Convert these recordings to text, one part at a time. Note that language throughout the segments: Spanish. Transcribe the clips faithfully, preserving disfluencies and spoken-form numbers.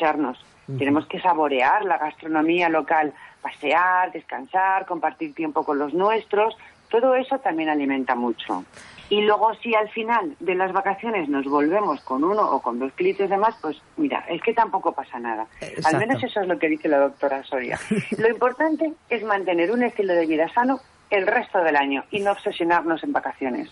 emborracharnos. Uh-huh. Tenemos que saborear la gastronomía local, pasear, descansar, compartir tiempo con los nuestros. Todo eso también alimenta mucho. Y luego si al final de las vacaciones nos volvemos con uno o con dos clientes de más, pues mira, es que tampoco pasa nada. Exacto. Al menos eso es lo que dice la doctora Soria. Lo importante es mantener un estilo de vida sano el resto del año y no obsesionarnos en vacaciones.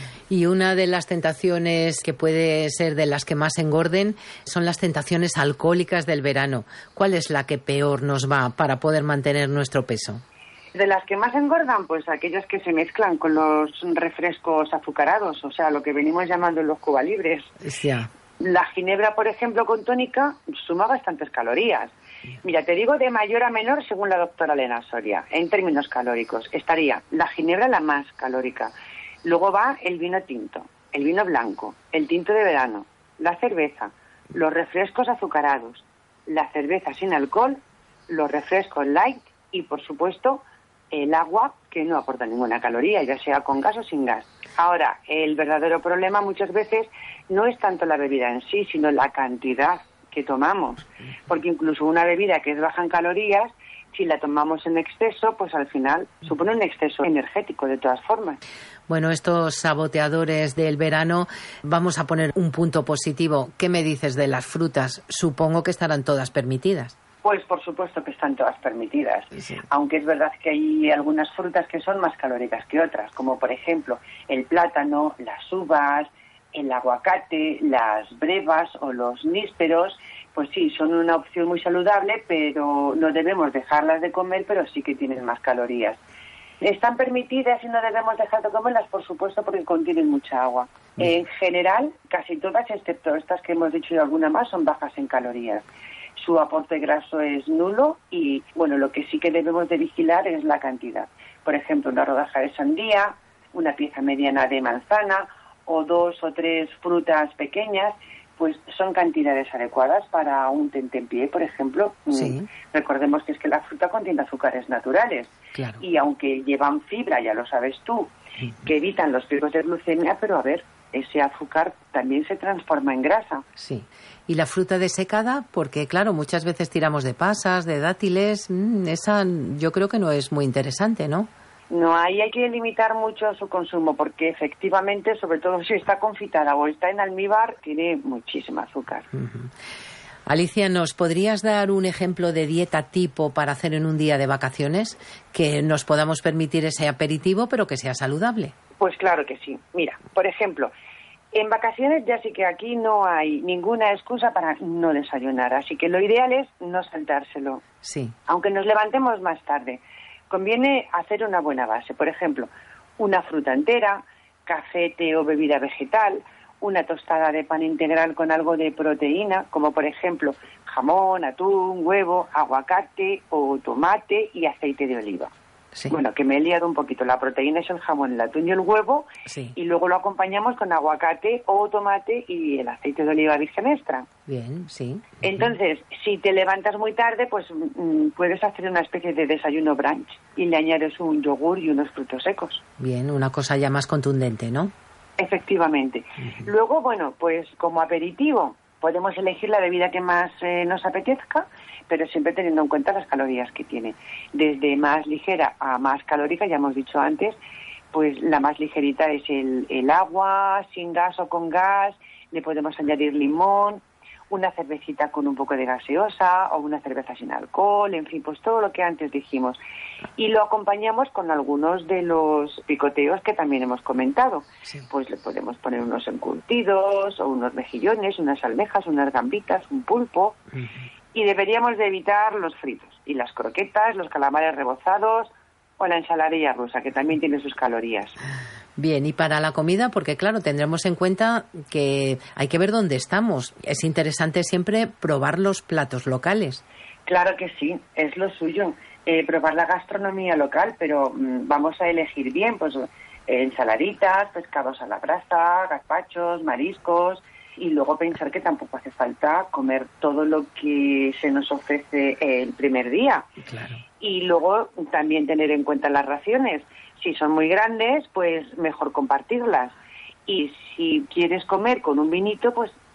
Y una de las tentaciones que puede ser de las que más engorden son las tentaciones alcohólicas del verano. ¿Cuál es la que peor nos va para poder mantener nuestro peso? De las que más engordan, pues aquellas que se mezclan con los refrescos azucarados, o sea, lo que venimos llamando los cubalibres. Yeah. La ginebra, por ejemplo, con tónica, suma bastantes calorías. Mira, te digo de mayor a menor según la doctora Elena Soria, en términos calóricos. Estaría la ginebra la más calórica. Luego va el vino tinto, el vino blanco, el tinto de verano, la cerveza, los refrescos azucarados, la cerveza sin alcohol, los refrescos light y, por supuesto, el agua, que no aporta ninguna caloría, ya sea con gas o sin gas. Ahora, el verdadero problema muchas veces no es tanto la bebida en sí, sino la cantidad que tomamos. Porque incluso una bebida que es baja en calorías, si la tomamos en exceso, pues al final supone un exceso energético de todas formas. Bueno, estos saboteadores del verano, vamos a poner un punto positivo. ¿Qué me dices de las frutas? Supongo que estarán todas permitidas. Pues por supuesto que están todas permitidas, sí. Aunque es verdad que hay algunas frutas que son más calóricas que otras, como por ejemplo el plátano, las uvas, el aguacate, las brevas o los nísperos. Pues sí, son una opción muy saludable, pero no debemos dejarlas de comer, pero sí que tienen más calorías. Están permitidas y no debemos dejar de comerlas, por supuesto, porque contienen mucha agua. En general, casi todas, excepto estas que hemos dicho y alguna más, son bajas en calorías. Su aporte graso es nulo y, bueno, lo que sí que debemos de vigilar es la cantidad. Por ejemplo, una rodaja de sandía, una pieza mediana de manzana o dos o tres frutas pequeñas, pues son cantidades adecuadas para un tentempié, por ejemplo. Sí. Recordemos que es que la fruta contiene azúcares naturales. Claro. Y aunque llevan fibra, ya lo sabes tú, que evitan los picos de glucemia, pero a ver, ese azúcar también se transforma en grasa. Sí. ¿Y la fruta desecada? Porque, claro, muchas veces tiramos de pasas, de dátiles. Mmm, esa yo creo que no es muy interesante, ¿no? No, ahí hay que limitar mucho su consumo, porque efectivamente, sobre todo si está confitada o está en almíbar, tiene muchísimo azúcar. Uh-huh. Alicia, ¿nos podrías dar un ejemplo de dieta tipo para hacer en un día de vacaciones? Que nos podamos permitir ese aperitivo, pero que sea saludable. Pues claro que sí. Mira, por ejemplo, en vacaciones ya sí que aquí no hay ninguna excusa para no desayunar, así que lo ideal es no saltárselo. Sí. Aunque nos levantemos más tarde, conviene hacer una buena base. Por ejemplo, una fruta entera, café, té o bebida vegetal, una tostada de pan integral con algo de proteína, como por ejemplo jamón, atún, huevo, aguacate o tomate y aceite de oliva. Sí. Bueno, que me he liado un poquito. La proteína es el jamón, el atún y el huevo, sí. Y luego lo acompañamos con aguacate o tomate y el aceite de oliva virgen extra. Bien, sí. Entonces, si te levantas muy tarde, pues mm, puedes hacer una especie de desayuno brunch y le añades un yogur y unos frutos secos. Bien, una cosa ya más contundente, ¿no? Efectivamente. Uh-huh. Luego, bueno, pues como aperitivo podemos elegir la bebida que más eh, nos apetezca, pero siempre teniendo en cuenta las calorías que tiene. Desde más ligera a más calórica, ya hemos dicho antes, pues la más ligerita es el, el agua, sin gas o con gas, le podemos añadir limón, una cervecita con un poco de gaseosa o una cerveza sin alcohol, en fin, pues todo lo que antes dijimos. Y lo acompañamos con algunos de los picoteos que también hemos comentado. Sí. Pues le podemos poner unos encurtidos o unos mejillones, unas almejas, unas gambitas, un pulpo. Uh-huh. Y deberíamos de evitar los fritos y las croquetas, los calamares rebozados o la ensaladilla rusa, que también tiene sus calorías. Bien, y para la comida, porque claro, tendremos en cuenta que hay que ver dónde estamos. Es interesante siempre probar los platos locales. Claro que sí, es lo suyo, eh, probar la gastronomía local, pero mmm, vamos a elegir bien, pues eh, ensaladitas, pescados a la brasa, gazpachos, mariscos, y luego pensar que tampoco hace falta comer todo lo que se nos ofrece el primer día. Claro. Y luego también tener en cuenta las raciones. Si son muy grandes, pues mejor compartirlas. Y si quieres comer con un vinito, pues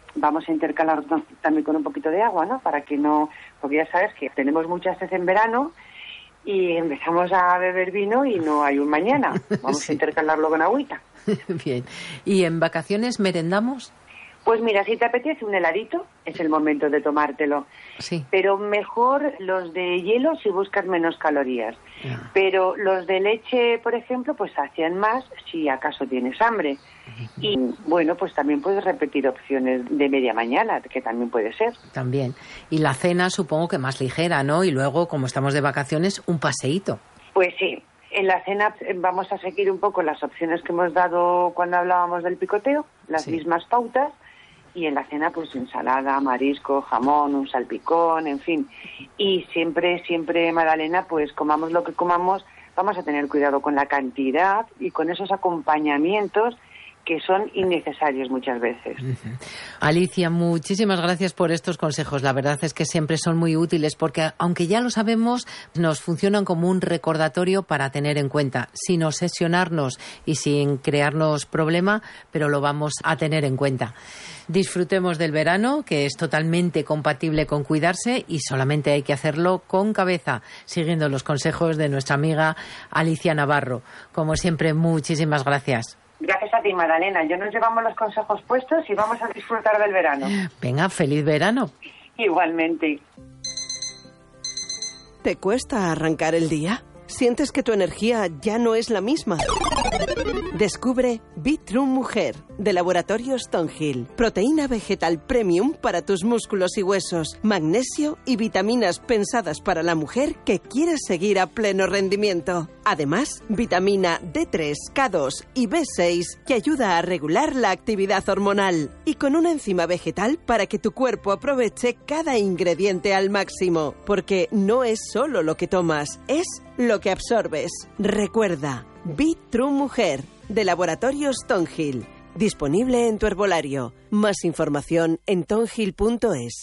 vamos a intercalar también con un poquito de agua, ¿no? Para que no, porque ya sabes que tenemos mucha sed en verano y empezamos a beber vino y no hay un mañana. Vamos sí. a intercalarlo con agüita. Bien. ¿Y en vacaciones merendamos? Pues mira, si te apetece un heladito, es el momento de tomártelo. Sí. Pero mejor los de hielo si buscas menos calorías. Ah. Pero los de leche, por ejemplo, pues sacian más si acaso tienes hambre. Uh-huh. Y bueno, pues también puedes repetir opciones de media mañana, que también puede ser. También. Y la cena supongo que más ligera, ¿no? Y luego, como estamos de vacaciones, un paseíto. Pues sí. En la cena vamos a seguir un poco las opciones que hemos dado cuando hablábamos del picoteo, las sí. mismas pautas. Y en la cena, pues ensalada, marisco, jamón, un salpicón, en fin. Y siempre, siempre, Madalena, pues comamos lo que comamos, vamos a tener cuidado con la cantidad y con esos acompañamientos que son innecesarios muchas veces. Uh-huh. Alicia, muchísimas gracias por estos consejos. La verdad es que siempre son muy útiles porque, aunque ya lo sabemos, nos funcionan como un recordatorio para tener en cuenta, sin obsesionarnos y sin crearnos problema, pero lo vamos a tener en cuenta. Disfrutemos del verano, que es totalmente compatible con cuidarse y solamente hay que hacerlo con cabeza, siguiendo los consejos de nuestra amiga Alicia Navarro. Como siempre, muchísimas gracias. Gracias a ti, Madalena. Yo nos llevamos los consejos puestos y vamos a disfrutar del verano. Venga, feliz verano. Igualmente. ¿Te cuesta arrancar el día? ¿Sientes que tu energía ya no es la misma? Descubre Be-True Mujer, de Laboratorios Stonehill. Proteína vegetal premium para tus músculos y huesos, magnesio y vitaminas pensadas para la mujer que quiere seguir a pleno rendimiento. Además, vitamina D tres, K dos y B seis que ayuda a regular la actividad hormonal. Y con una enzima vegetal para que tu cuerpo aproveche cada ingrediente al máximo. Porque no es solo lo que tomas, es lo que absorbes. Recuerda, Be-True Mujer, de Laboratorios Stonehill. Disponible en tu herbolario. Más información en tonhill punto es.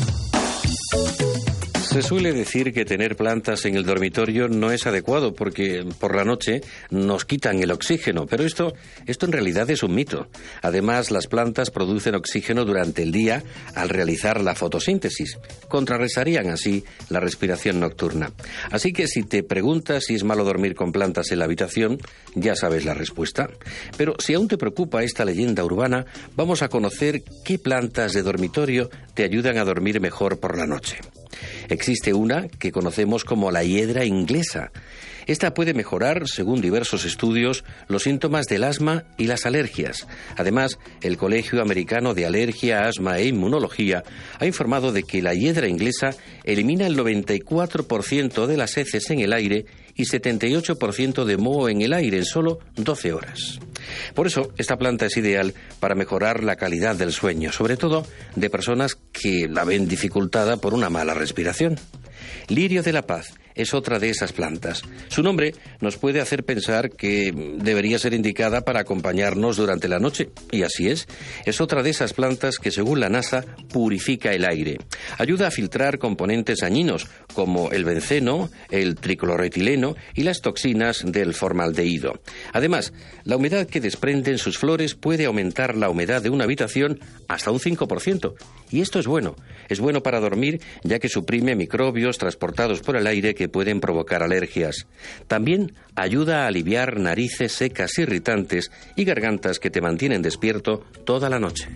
Se suele decir que tener plantas en el dormitorio no es adecuado porque por la noche nos quitan el oxígeno, pero esto, esto en realidad es un mito. Además, las plantas producen oxígeno durante el día al realizar la fotosíntesis. Contrarrestarían así la respiración nocturna. Así que si te preguntas si es malo dormir con plantas en la habitación, ya sabes la respuesta. Pero si aún te preocupa esta leyenda urbana, vamos a conocer qué plantas de dormitorio te ayudan a dormir mejor por la noche. Existe una que conocemos como la hiedra inglesa. Esta puede mejorar, según diversos estudios, los síntomas del asma y las alergias. Además, el Colegio Americano de Alergia, Asma e Inmunología ha informado de que la hiedra inglesa elimina el noventa y cuatro por ciento de las heces en el aire y setenta y ocho por ciento de moho en el aire en solo doce horas. Por eso, esta planta es ideal para mejorar la calidad del sueño, sobre todo de personas que la ven dificultada por una mala respiración. Lirio de la Paz es otra de esas plantas. Su nombre nos puede hacer pensar que debería ser indicada para acompañarnos durante la noche, y así es. Es otra de esas plantas que, según la NASA, purifica el aire. Ayuda a filtrar componentes dañinos, como el benceno, el tricloroetileno y las toxinas del formaldehído. Además, la humedad que desprenden sus flores puede aumentar la humedad de una habitación hasta un cinco por ciento. Y esto es bueno. Es bueno para dormir, ya que suprime microbios transportados por el aire que pueden provocar alergias. También ayuda a aliviar narices secas irritantes y gargantas que te mantienen despierto toda la noche.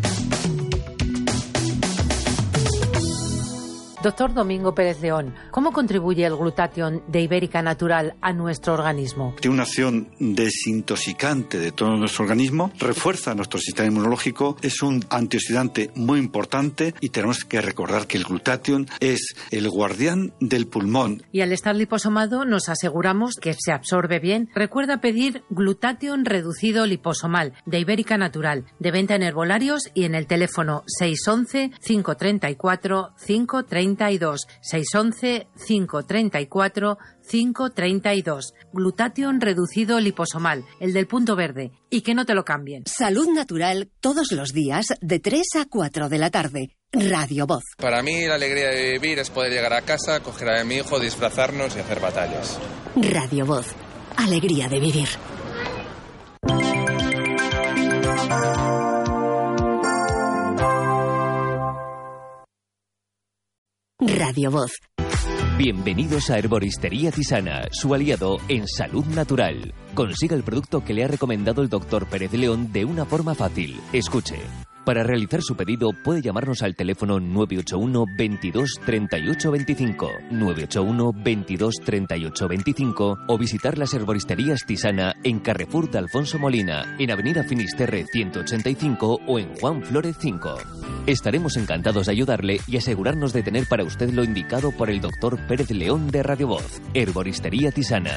Doctor Domingo Pérez León, ¿cómo contribuye el glutatión de Ibérica Natural a nuestro organismo? Tiene una acción desintoxicante de todo nuestro organismo, refuerza nuestro sistema inmunológico, es un antioxidante muy importante y tenemos que recordar que el glutatión es el guardián del pulmón. Y al estar liposomado nos aseguramos que se absorbe bien. Recuerda pedir glutatión reducido liposomal de Ibérica Natural, de venta en herbolarios y en el teléfono seis once, cinco treinta y cuatro, cinco treinta y dos, seis once, cinco treinta y cuatro, cinco treinta y dos. Glutatión reducido liposomal, el del punto verde. Y que no te lo cambien. Salud Natural todos los días de tres a cuatro de la tarde. Radio Voz. Para mí la alegría de vivir es poder llegar a casa, coger a mi hijo, disfrazarnos y hacer batallas. Radio Voz. Alegría de vivir. Radio Voz. Bienvenidos a Herboristería Tisana, su aliado en salud natural. Consiga el producto que le ha recomendado el doctor Pérez de León de una forma fácil. Escuche. Para realizar su pedido puede llamarnos al teléfono nueve ocho uno, veintidós, treinta y ocho veinticinco, nueve ocho uno, veintidós, treinta y ocho veinticinco o visitar las herboristerías Tisana en Carrefour de Alfonso Molina, en Avenida Finisterre ciento ochenta y cinco o en Juan Flórez cinco. Estaremos encantados de ayudarle y asegurarnos de tener para usted lo indicado por el doctor Pérez León de Radio Voz. Herboristería Tisana.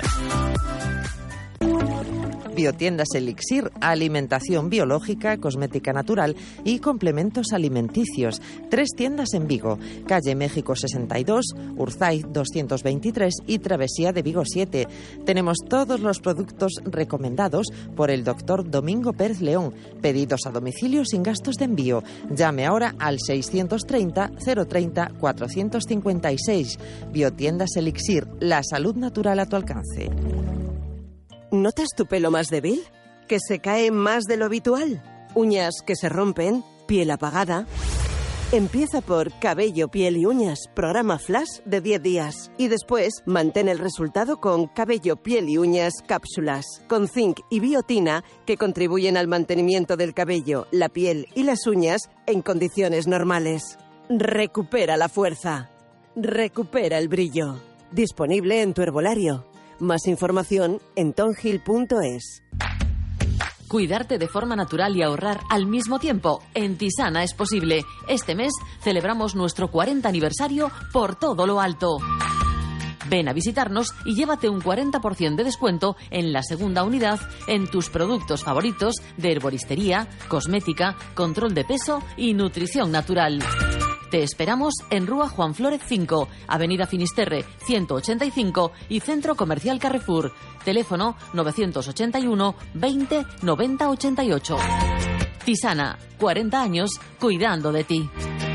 Biotiendas Elixir, alimentación biológica, cosmética natural y complementos alimenticios. Tres tiendas en Vigo, calle México sesenta y dos, Urzaiz doscientos veintitrés y Travesía de Vigo siete. Tenemos todos los productos recomendados por el doctor Domingo Pérez León. Pedidos a domicilio sin gastos de envío. Llame ahora al seiscientos treinta, cero treinta, cuatrocientos cincuenta y seis. Biotiendas Elixir, la salud natural a tu alcance. ¿Notas tu pelo más débil? ¿Que se cae más de lo habitual? ¿Uñas que se rompen? ¿Piel apagada? Empieza por Cabello, Piel y Uñas, programa Flash de diez días. Y después mantén el resultado con Cabello, Piel y Uñas cápsulas, con zinc y biotina que contribuyen al mantenimiento del cabello, la piel y las uñas en condiciones normales. Recupera la fuerza. Recupera el brillo. Disponible en tu herbolario. Más información en tonghil punto es. Cuidarte de forma natural y ahorrar al mismo tiempo. En Tisana es posible. Este mes celebramos nuestro cuarenta aniversario por todo lo alto. Ven a visitarnos y llévate un cuarenta por ciento de descuento en la segunda unidad en tus productos favoritos de herboristería, cosmética, control de peso y nutrición natural. Te esperamos en Rúa Juan Flórez cinco, Avenida Finisterre ciento ochenta y cinco y Centro Comercial Carrefour. Teléfono novecientos ochenta y uno, veinte, noventa ochenta y ocho. Tisana, cuarenta años cuidando de ti.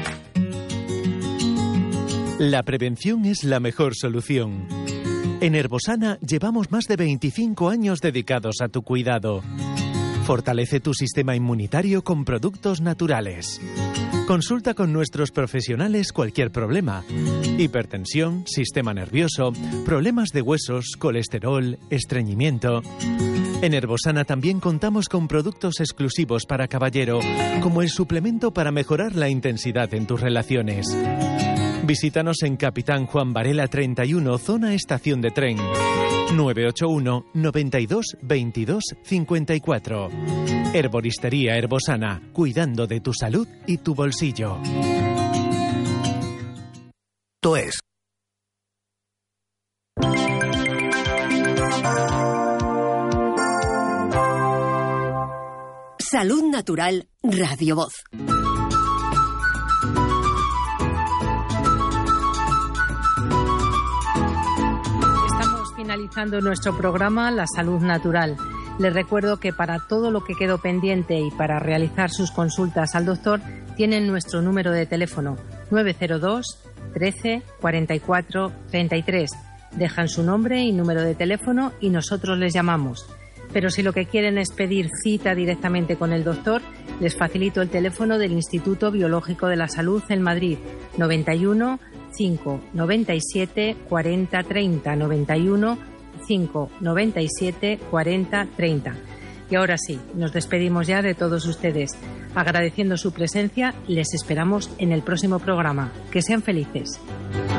La prevención es la mejor solución. En Herbosana llevamos más de veinticinco años dedicados a tu cuidado. Fortalece tu sistema inmunitario con productos naturales. Consulta con nuestros profesionales cualquier problema. Hipertensión, sistema nervioso, problemas de huesos, colesterol, estreñimiento. En Herbosana también contamos con productos exclusivos para caballero, como el suplemento para mejorar la intensidad en tus relaciones. Visítanos en Capitán Juan Varela treinta y uno, zona estación de tren. nueve ocho uno, noventa y dos, veintidós, cincuenta y cuatro. Herboristería Herbosana, cuidando de tu salud y tu bolsillo. Tú es. Salud Natural, Radio Voz. Finalizando nuestro programa La Salud Natural. Les recuerdo que para todo lo que quedó pendiente y para realizar sus consultas al doctor tienen nuestro número de teléfono nueve cero dos, trece, cuarenta y cuatro, treinta y tres. Dejan su nombre y número de teléfono y nosotros les llamamos. Pero si lo que quieren es pedir cita directamente con el doctor, les facilito el teléfono del Instituto Biológico de la Salud en Madrid, noventa y uno, cinco, noventa y siete, cuarenta, treinta, noventa y uno, cinco, noventa y siete, cuarenta, treinta. Y ahora sí, nos despedimos ya de todos ustedes. Agradeciendo su presencia, les esperamos en el próximo programa. Que sean felices.